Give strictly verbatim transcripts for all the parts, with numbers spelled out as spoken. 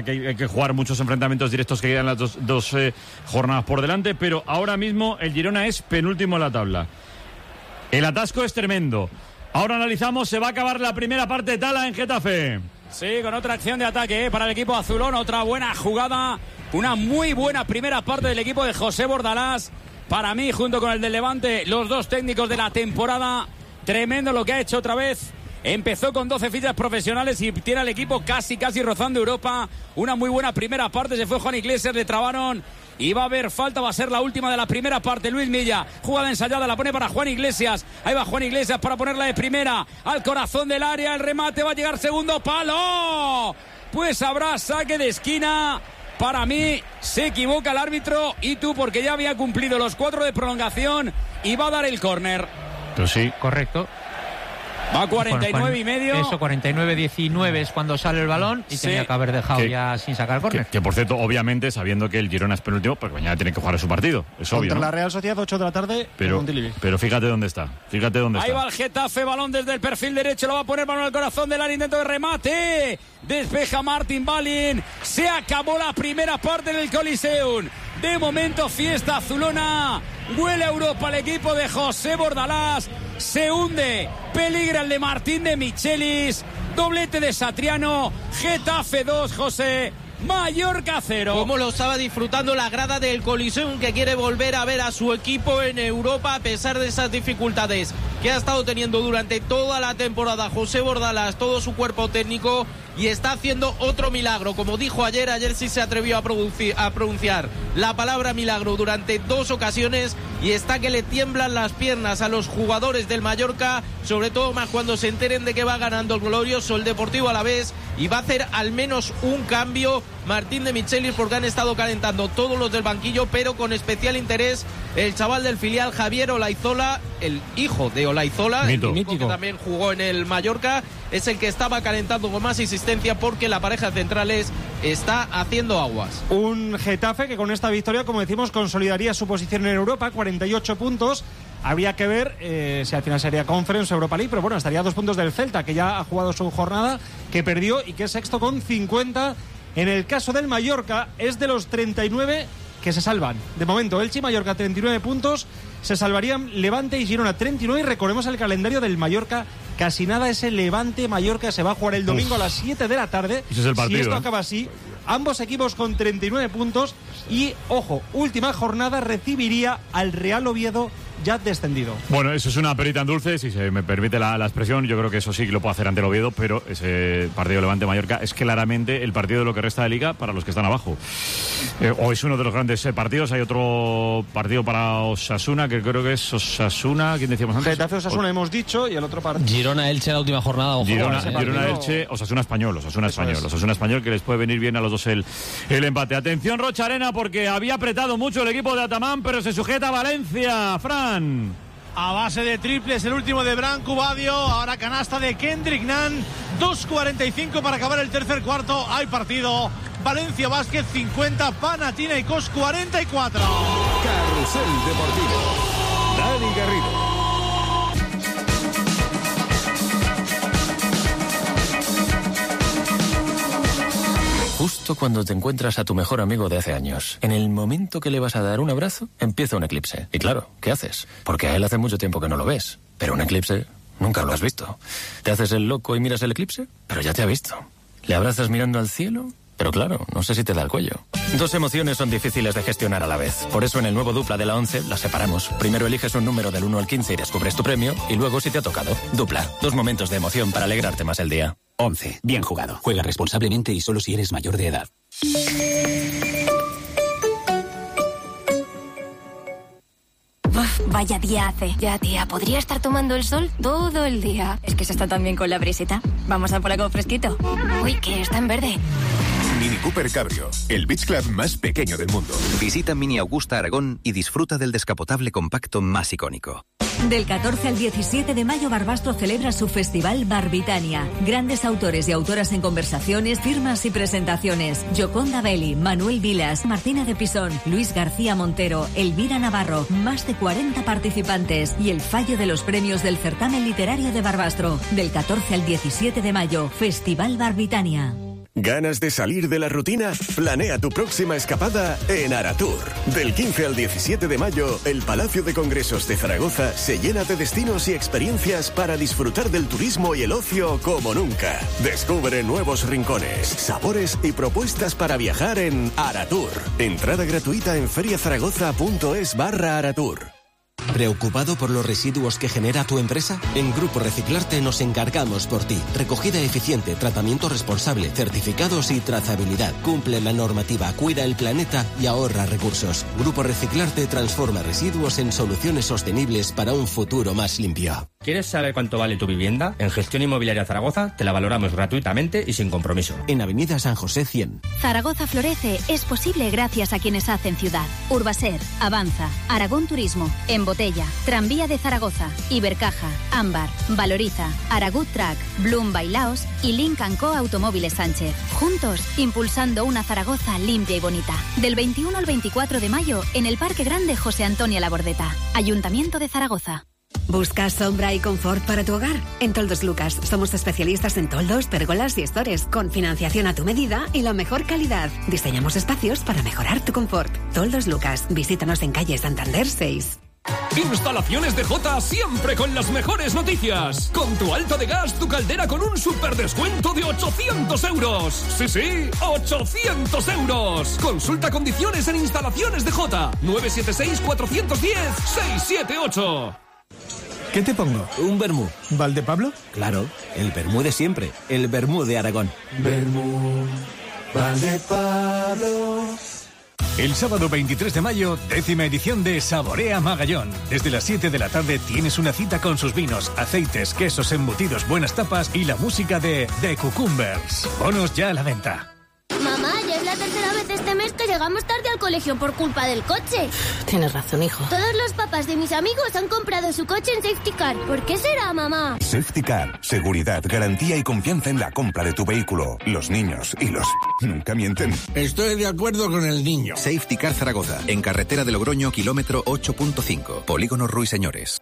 que hay, hay que jugar muchos enfrentamientos directos que quedan las dos, dos eh, jornadas por delante, pero ahora mismo el Girona es penúltimo en la tabla. El atasco es tremendo. Ahora analizamos, se va a acabar la primera parte de Tala en Getafe. Sí, con otra acción de ataque eh, para el equipo azulón, otra buena jugada, una muy buena primera parte del equipo de José Bordalás. Para mí, junto con el del Levante, los dos técnicos de la temporada. Tremendo lo que ha hecho otra vez. Empezó con doce fichas profesionales y tiene al equipo casi, casi rozando Europa. Una muy buena primera parte, se fue Juan Iglesias, le trabaron. Y va a haber falta, va a ser la última de la primera parte. Luis Milla, jugada ensayada, la pone para Juan Iglesias. Ahí va Juan Iglesias para ponerla de primera. Al corazón del área, el remate va a llegar segundo palo. Pues habrá saque de esquina. Para mí se equivoca el árbitro y tú, porque ya había cumplido los cuatro de prolongación y va a dar el córner. Pues sí, correcto. Va a cuarenta y nueve y medio. Eso, cuarenta y nueve diecinueve es cuando sale el balón y sí. Tenía que haber dejado que, ya sin sacar córner. Que, que por cierto, obviamente, sabiendo que el Girona es penúltimo, pues mañana tiene que jugar su partido. Es Contra obvio, Contra ¿no? la Real Sociedad, ocho de la tarde. Pero, pero fíjate dónde está. Fíjate dónde Ahí está. va el Getafe, balón desde el perfil derecho, lo va a poner balón al corazón del área, intento de remate. Despeja Martin Balin. Se acabó la primera parte en el Coliseum. De momento, fiesta azulona. Huele a Europa el equipo de José Bordalás. Se hunde, peligra el de Martín de Michelis. Doblete de Satriano. Getafe dos, José. Mallorca cero. Como lo estaba disfrutando la grada del Coliseum, que quiere volver a ver a su equipo en Europa a pesar de esas dificultades que ha estado teniendo durante toda la temporada José Bordalás, todo su cuerpo técnico, y está haciendo otro milagro. Como dijo ayer, ayer sí se atrevió a, producir, a pronunciar la palabra milagro durante dos ocasiones, y está que le tiemblan las piernas a los jugadores del Mallorca, sobre todo más cuando se enteren de que va ganando el glorioso el Deportivo Alavés, y va a hacer al menos un cambio Martín de Michelis, porque han estado calentando todos los del banquillo, pero con especial interés el chaval del filial Javier Olaizola, el hijo de Olaizola, Mito. el que también jugó en el Mallorca, es el que estaba calentando con más insistencia, porque la pareja de centrales está haciendo aguas. Un Getafe que con esta victoria, como decimos, consolidaría su posición en Europa, cuarenta y ocho puntos. Habría que ver eh, si al final sería Conference o Europa League, pero bueno, estaría a dos puntos del Celta, que ya ha jugado su jornada, que perdió y que es sexto con cincuenta. En el caso del Mallorca, es de los treinta y nueve que se salvan. De momento, Elche y Mallorca, treinta y nueve puntos. Se salvarían Levante y Girona, treinta y nueve. Y recordemos el calendario del Mallorca. Casi nada, ese Levante-Mallorca se va a jugar el domingo Uf. a las siete de la tarde. Ese es el partido, si esto ¿eh? acaba así, ambos equipos con treinta y nueve puntos. Y, ojo, última jornada recibiría al Real Oviedo, ya descendido. Bueno, eso es una perita en dulce, si se me permite la, la expresión. Yo creo que eso sí que lo puede hacer ante el Oviedo, pero ese partido Levante-Mallorca es claramente el partido de lo que resta de Liga para los que están abajo. Eh, o es uno de los grandes eh, partidos. Hay otro partido para Osasuna, que creo que es Osasuna, ¿quién decíamos antes? Getafe Osasuna o... hemos dicho, y el otro partido. Girona-Elche, la última jornada. Ojo, Girona, Girona-Elche, Osasuna Español, Osasuna eso Español, es. Osasuna Español, que les puede venir bien a los dos el, el empate. Atención, Rocha Arena, porque había apretado mucho el equipo de Atamán, pero se sujeta a Valencia. Fran. A base de triples, el último de Branco Badio, ahora canasta de Kendrick Nunn, dos cuarenta y cinco para acabar el tercer cuarto, hay partido. Valencia Basket cincuenta, Panathinaikos cuarenta y cuatro. Carrusel Deportivo, Dani Garrido. Justo cuando te encuentras a tu mejor amigo de hace años, en el momento que le vas a dar un abrazo, empieza un eclipse. Y claro, ¿qué haces? Porque a él hace mucho tiempo que no lo ves. Pero un eclipse nunca lo has visto. ¿Te haces el loco y miras el eclipse? Pero ya te ha visto. ¿Le abrazas mirando al cielo? Pero claro, no sé si te da el cuello. Dos emociones son difíciles de gestionar a la vez. Por eso en el nuevo Dupla de la once las separamos. Primero eliges un número del uno al quince y descubres tu premio. Y luego si te ha tocado. Dupla. Dos momentos de emoción para alegrarte más el día. once. Bien jugado. Juega responsablemente y solo si eres mayor de edad. Uf, vaya día hace. Ya, tía, podría estar tomando el sol todo el día. Es que se está tan bien con la brisita. Vamos a por algo fresquito. Uy, que está en verde. Mini Cooper Cabrio, el beach club más pequeño del mundo. Visita Mini Augusta Aragón y disfruta del descapotable compacto más icónico. Del catorce al diecisiete de mayo, Barbastro celebra su festival Barbitania. Grandes autores y autoras en conversaciones, firmas y presentaciones. Gioconda Belli, Manuel Vilas, Martina de Pisón, Luis García Montero, Elvira Navarro. Más de cuarenta participantes y el fallo de los premios del certamen literario de Barbastro. Del catorce al diecisiete de mayo, Festival Barbitania. ¿Ganas de salir de la rutina? Planea tu próxima escapada en Aratour. Del quince al diecisiete de mayo, el Palacio de Congresos de Zaragoza se llena de destinos y experiencias para disfrutar del turismo y el ocio como nunca. Descubre nuevos rincones, sabores y propuestas para viajar en Aratour. Entrada gratuita en feriazaragoza.es barra Aratour. ¿Preocupado por los residuos que genera tu empresa? En Grupo Reciclarte nos encargamos por ti. Recogida eficiente, tratamiento responsable, certificados y trazabilidad. Cumple la normativa, cuida el planeta y ahorra recursos. Grupo Reciclarte transforma residuos en soluciones sostenibles para un futuro más limpio. ¿Quieres saber cuánto vale tu vivienda? En Gestión Inmobiliaria Zaragoza te la valoramos gratuitamente y sin compromiso. En Avenida San José cien. Zaragoza florece es posible gracias a quienes hacen ciudad. Urbaser, Avanza, Aragón Turismo, Embotella, Tranvía de Zaragoza, Ibercaja, Ámbar, Valoriza, Aragut Track, Bloom Bailaos y Link and Co Automóviles Sánchez. Juntos, impulsando una Zaragoza limpia y bonita. Del veintiuno al veinticuatro de mayo en el Parque Grande José Antonio Labordeta. Ayuntamiento de Zaragoza. ¿Buscas sombra y confort para tu hogar? En Toldos Lucas somos especialistas en toldos, pérgolas y estores, con financiación a tu medida y la mejor calidad. Diseñamos espacios para mejorar tu confort. Toldos Lucas, visítanos en calle Santander seis. Instalaciones de Jota siempre con las mejores noticias. Con tu alto de gas, tu caldera con un super descuento de ochocientos euros. Sí, sí, ochocientos euros. Consulta condiciones en Instalaciones de Jota. nueve siete seis, cuatro uno cero, seis siete ocho. ¿Qué te pongo? Un vermú. ¿Valdepablo? Claro, el vermú de siempre. El vermú de Aragón. Vermú, Valdepablo. El sábado veintitrés de mayo, décima edición de Saborea Magallón. Desde las siete de la tarde tienes una cita con sus vinos, aceites, quesos, embutidos, buenas tapas y la música de The Cucumbers. Bonos ya a la venta. Mamá, ya es la tercera vez este mes que llegamos tarde al colegio por culpa del coche. Tienes razón, hijo. Todos los papás de mis amigos han comprado su coche en Safety Car. ¿Por qué será, mamá? Safety Car. Seguridad, garantía y confianza en la compra de tu vehículo. Los niños y los... nunca mienten. Estoy de acuerdo con el niño. Safety Car Zaragoza. En carretera de Logroño, kilómetro ocho punto cinco. Polígono Ruiseñores.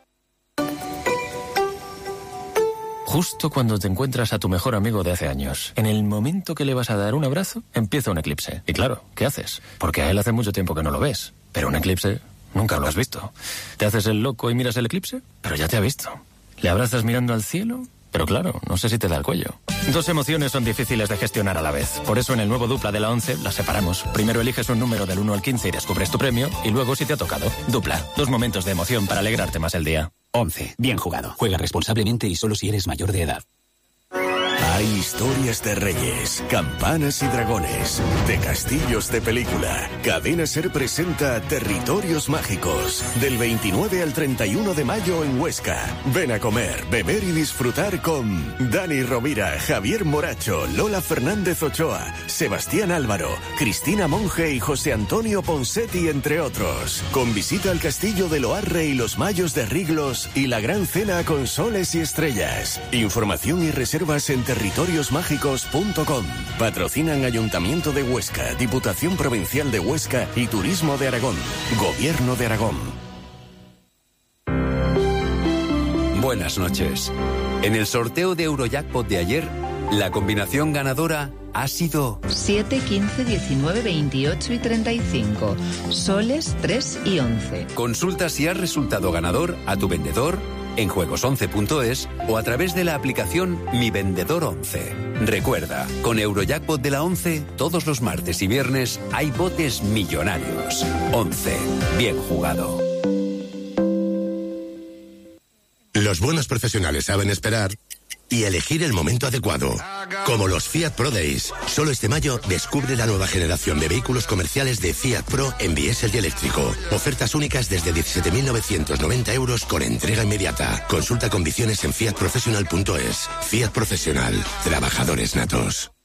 Justo cuando te encuentras a tu mejor amigo de hace años, en el momento que le vas a dar un abrazo, empieza un eclipse. Y claro, ¿qué haces? Porque a él hace mucho tiempo que no lo ves. Pero un eclipse nunca lo has visto. ¿Te haces el loco y miras el eclipse? Pero ya te ha visto. ¿Le abrazas mirando al cielo? Pero claro, no sé si te da el cuello. Dos emociones son difíciles de gestionar a la vez. Por eso en el nuevo Dupla de la once las separamos. Primero eliges un número del uno al quince y descubres tu premio. Y luego si te ha tocado. Dupla. Dos momentos de emoción para alegrarte más el día. once. Bien jugado. Juega responsablemente y solo si eres mayor de edad. Hay historias de reyes, campanas y dragones, de castillos de película. Cadena Ser presenta Territorios Mágicos, del veintinueve al treinta y uno de mayo en Huesca. Ven a comer, beber y disfrutar con Dani Rovira, Javier Moracho, Lola Fernández Ochoa, Sebastián Álvaro, Cristina Monge y José Antonio Ponsetti, entre otros. Con visita al castillo de Loarre y los Mayos de Riglos y la gran cena con soles y estrellas. Información y reservas en territorios mágicos punto com. Patrocinan Ayuntamiento de Huesca, Diputación Provincial de Huesca y Turismo de Aragón. Gobierno de Aragón. Buenas noches. En el sorteo de Eurojackpot de ayer, la combinación ganadora ha sido siete, quince, diecinueve, veintiocho y treinta y cinco. Soles tres y once. Consulta si has resultado ganador a tu vendedor en juegos once punto es o a través de la aplicación Mi Vendedor once. Recuerda, con Eurojackpot de la once, todos los martes y viernes hay botes millonarios. once. Bien jugado. Los buenos profesionales saben esperar y elegir el momento adecuado. Como los Fiat Pro Days. Solo este mayo descubre la nueva generación de vehículos comerciales de Fiat Pro en diésel y eléctrico. Ofertas únicas desde diecisiete mil novecientos noventa euros con entrega inmediata. Consulta condiciones en fiat professional punto es. Fiat Profesional. Trabajadores natos.